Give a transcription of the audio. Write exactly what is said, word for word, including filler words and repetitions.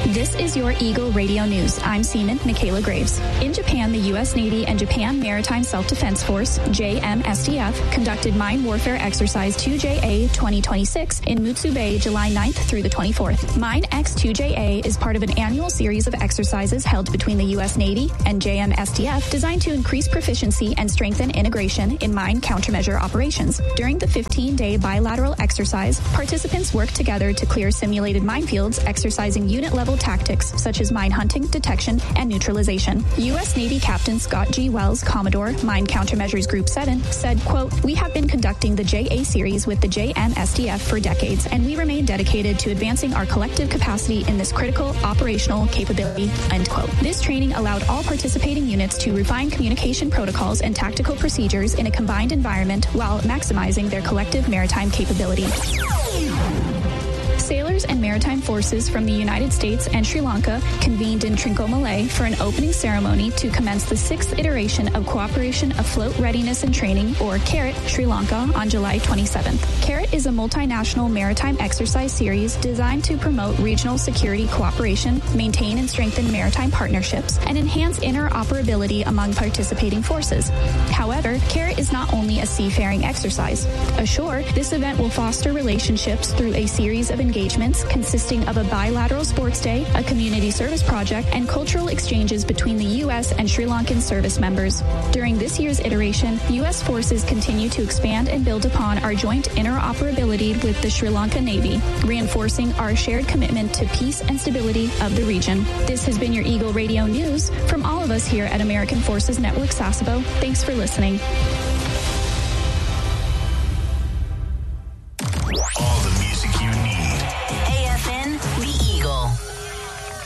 This is your Eagle Radio News. I'm Seaman Michaela Graves. In Japan, the U S Navy and Japan Maritime Self-Defense Force, J M S D F, conducted Mine Warfare Exercise two J A twenty twenty-six in Mutsu Bay, July ninth through the twenty-fourth. Mine X two J A is part of an annual series of exercises held between the U S Navy and J M S D F designed to increase proficiency and strengthen integration in mine countermeasure operations. During the fifteen-day bilateral exercise, participants work together to clear simulated minefields, exercising unit-level tactics such as mine hunting, detection, and neutralization. U S Navy Captain Scott G. Wells, Commodore, Mine Countermeasures Group seven, said, quote, "We have been conducting the J A series with the J M S D F for decades, and we remain dedicated to advancing our collective capacity in this critical operational capability," end quote. This training allowed all participating units to refine communication protocols and tactical procedures in a combined environment while maximizing their collective maritime capability. Sailors and maritime forces from the United States and Sri Lanka convened in Trincomalee for an opening ceremony to commence the sixth iteration of Cooperation Afloat Readiness and Training, or CARAT, Sri Lanka, on July twenty-seventh. CARAT is a multinational maritime exercise series designed to promote regional security cooperation, maintain and strengthen maritime partnerships, and enhance interoperability among participating forces. However, CARAT is not only a seafaring exercise. Ashore, this event will foster relationships through a series of engagements consisting of a bilateral sports day, a community service project, and cultural exchanges between the U S and Sri Lankan service members. During this year's iteration, U S forces continue to expand and build upon our joint interoperability with the Sri Lanka Navy, reinforcing our shared commitment to peace and stability of the region. This has been your Eagle Radio News. From all of us here at American Forces Network Sasebo, thanks for listening.